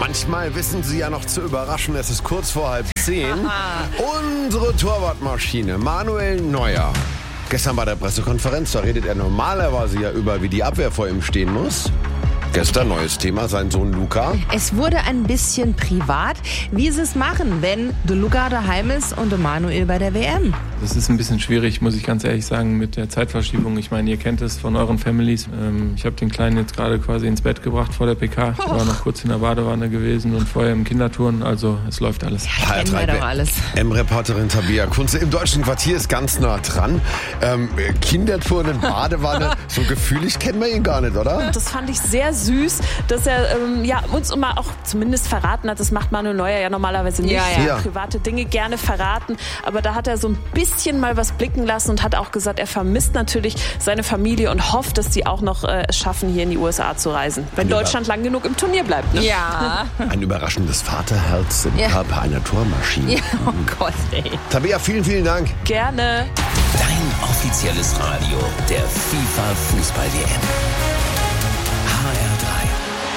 Manchmal wissen sie ja noch zu überraschen, es ist kurz vor 9:30. Unsere Torwartmaschine, Manuel Neuer. Gestern bei der Pressekonferenz, da redet er normalerweise ja über, wie die Abwehr vor ihm stehen muss. Gestern neues Thema, sein Sohn Luca. Es wurde ein bisschen privat, wie sie es machen, wenn de Luca daheim ist und de Manuel bei der WM. Das ist ein bisschen schwierig, muss ich ganz ehrlich sagen, mit der Zeitverschiebung. Ich meine, ihr kennt es von euren Families. Ich habe den Kleinen jetzt gerade quasi ins Bett gebracht vor der PK. War noch kurz in der Badewanne gewesen und vorher im Kinderturnen. Also es läuft alles. Ja, kennen wir doch alles. M-Reporterin Tabea Kunze im deutschen Quartier ist ganz nah dran. Kinderturnen, Badewanne, so gefühlig kennen wir ihn gar nicht, oder? Das fand ich sehr süß, dass er uns immer auch zumindest verraten hat. Das macht Manuel Neuer ja normalerweise nicht. Ja. Private Dinge gerne verraten. Aber da hat er so ein bisschen mal was blicken lassen und hat auch gesagt, er vermisst natürlich seine Familie und hofft, dass sie auch noch es schaffen, hier in die USA zu reisen. Wenn Deutschland lang genug im Turnier bleibt. Ne? Ja. Ein überraschendes Vaterherz im Körper einer Tormaschine. Ja, oh Gott, ey. Tabea, vielen, vielen Dank. Gerne. Dein offizielles Radio der FIFA Fußball-WM.